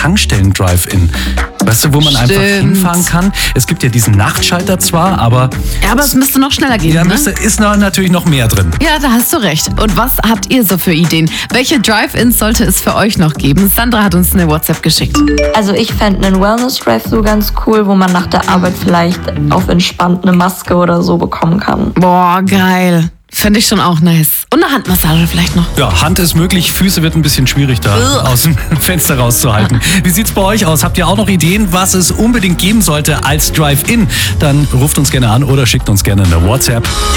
Tankstellen-Drive-In. Weißt du, wo man einfach hinfahren kann? Es gibt ja diesen Nachtschalter zwar, aber... Ja, aber es müsste noch schneller gehen, Ja, ne? ist natürlich noch mehr drin. Ja, da hast du recht. Und was habt ihr so für Ideen? Welche Drive-Ins sollte es für euch noch geben? Sandra hat uns eine WhatsApp geschickt. Also ich fände einen Wellness-Drive-Thru ganz cool, wo man nach der Arbeit vielleicht auf entspannt eine Maske oder so bekommen kann. Boah, geil. Fände ich schon auch nice. Und eine Handmassage vielleicht noch. Ja, Hand ist möglich, Füße wird ein bisschen schwierig da aus dem Fenster rauszuhalten. Wie sieht's bei euch aus? Habt ihr auch noch Ideen, was es unbedingt geben sollte als Drive-In? Dann ruft uns gerne an oder schickt uns gerne eine WhatsApp.